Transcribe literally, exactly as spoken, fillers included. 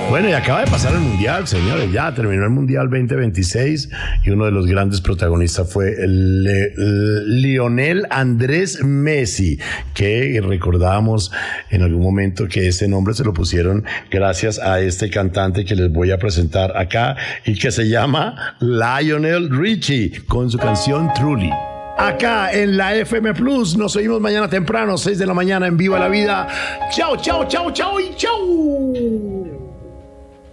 Bueno, y acaba de pasar el Mundial, señores, ya terminó el Mundial veinte veintiséis y uno de los grandes protagonistas fue el, el Lionel Andrés Messi, que recordamos en algún momento que ese nombre se lo pusieron gracias a este cantante que les voy a presentar acá y que se llama Lionel Richie con su canción Truly. Acá en la F M Plus, nos oímos mañana temprano, seis de la mañana en Viva la Vida. Chao, chao, chao, chao y chao.